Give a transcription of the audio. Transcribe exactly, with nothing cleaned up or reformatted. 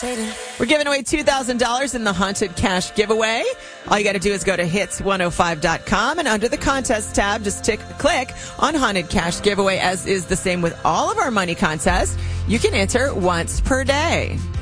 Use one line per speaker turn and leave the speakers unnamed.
We're giving away two thousand dollars in the Haunted Cash giveaway. All you got to do is go to hits one oh five dot com and under the contest tab, just tick, click on Haunted Cash giveaway, as is the same with all of our money contests. You can enter once per day.